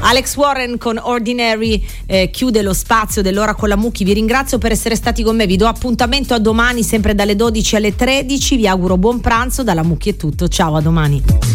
Alex Warren con Ordinary chiude lo spazio dell'Ora con la Mucchi. Vi ringrazio per essere stati con me, vi do appuntamento a domani sempre dalle 12 alle 13, vi auguro buon pranzo, dalla Mucchi è tutto, ciao, a domani.